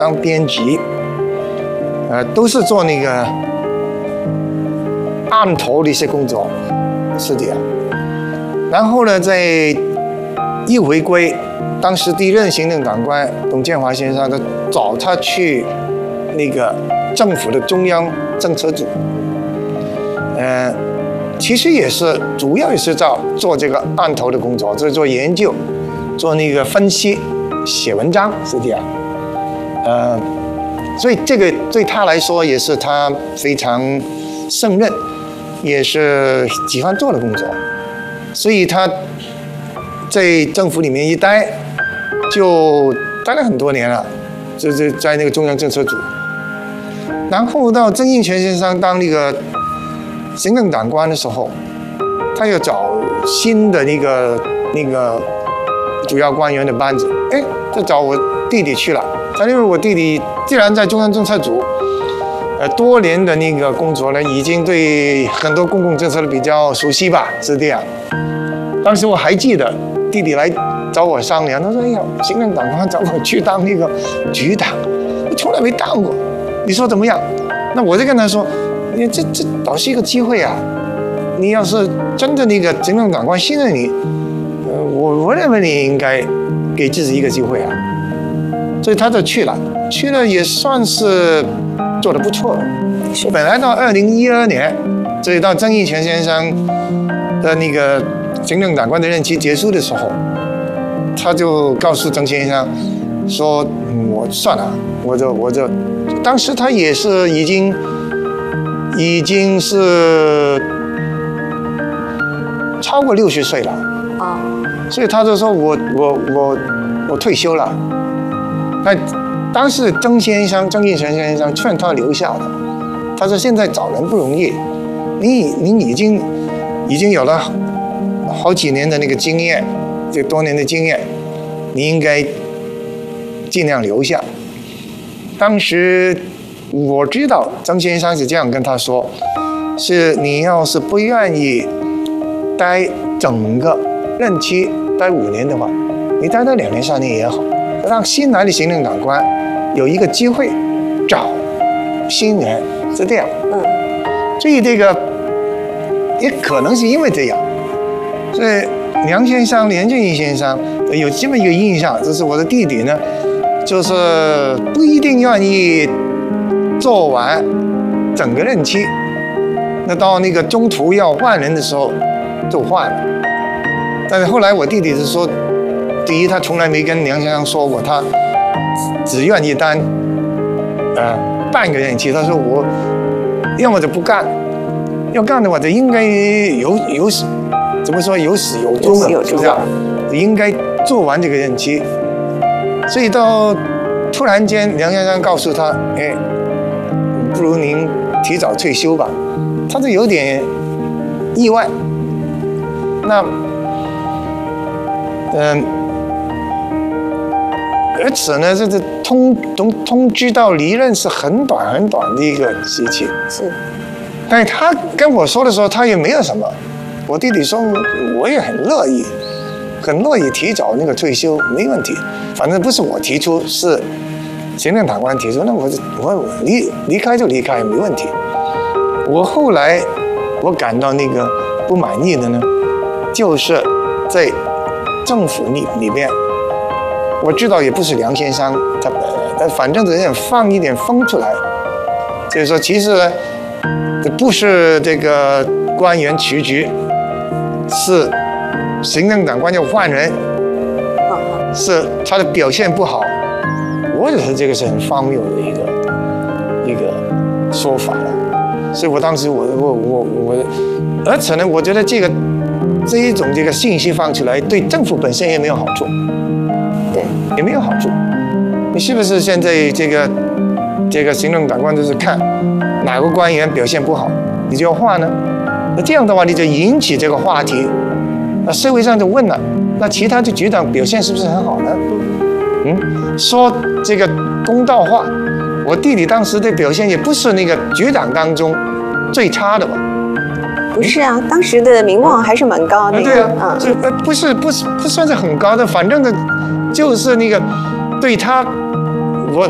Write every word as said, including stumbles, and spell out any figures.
当编辑，呃，都是做那个案头的一些工作，是的呀。然后呢，在一回归，当时第一任行政长官董建华先生，他找他去那个政府的中央政策组，呃，其实也是主要也是在做这个案头的工作，就是做研究，做那个分析，写文章，是这样。呃，所以这个对他来说也是他非常胜任，也是喜欢做的工作，所以他在政府里面一待，就待了很多年了，就是在那个中央政策组。然后到曾荫权先生当那个行政长官的时候，他又找新的那个那个主要官员的班子，哎，就找我弟弟去了。他因为我弟弟既然在中央政策组，呃，多年的那个工作呢，已经对很多公共政策比较熟悉吧，是这样。当时我还记得弟弟来找我商量，他说：“哎呀，行政长官找我去当那个局长，我从来没当过，你说怎么样？”那我就跟他说：“你这这倒是一个机会啊！你要是真的那个行政长官信任你，呃，我我认为你应该给自己一个机会啊。”所以他就去了，去了也算是做得不错。本来到二零一二年，所以到曾荫权先生的那个行政长官的任期结束的时候，他就告诉曾先生说：“嗯、我算了，我就我就，当时他也是已经已经是超过六十岁了啊，所以他就说我我我我退休了。”那当时曾先生、曾荫权先生劝他留下的，他说：“现在找人不容易，你你已经已经有了好几年的那个经验，这多年的经验，你应该尽量留下。”当时我知道曾先生是这样跟他说：“是你要是不愿意待整个任期待五年的话，你待到两年、三年也好。”让新来的行政长官有一个机会找新人，是这样。嗯，所以这个也可能是因为这样，所以梁先生、连俊义先生有这么一个印象，就是我的弟弟呢，就是不一定愿意做完整个任期，那到那个中途要换人的时候就换了。但是后来我弟弟是说，第一，他从来没跟梁先生说过，他只愿意当呃半个任期。他说我要么就不干，要干的话就应该有有怎么说有始有终的，是不是？应该做完这个任期。所以到突然间，梁先生告诉他：“哎，不如您提早退休吧。”他就有点意外。那嗯。而且呢，这个通通通知到离任是很短很短的一个时期。是，但是他跟我说的时候，他也没有什么。我弟弟说，我也很乐意，很乐意提早那个退休，没问题。反正不是我提出，是行政长官提出，那我我离离开就离开，没问题。我后来我感到那个不满意的呢，就是在政府里里边。我知道也不是梁先生他本人，但反正有点放一点风出来，就是说其实呢，不是这个官员辞职，是行政长官要换人，是他的表现不好。我觉得这个是很荒谬的一个一个说法了，所以我当时我我我我，而且呢，我觉得这个这一种这个信息放出来，对政府本身也没有好处。对，也没有好处。你是不是现在这个这个行政长官就是看哪个官员表现不好，你就要换呢？那这样的话，你就引起这个话题，那社会上就问了：那其他的局长表现是不是很好呢？嗯，说这个公道话，我弟弟当时的表现也不是那个局长当中最差的吧？ 不是啊，当时的名望还是蛮高的。 啊对啊，这、嗯、不是不是不算是很高的，反正呢。就是那个对他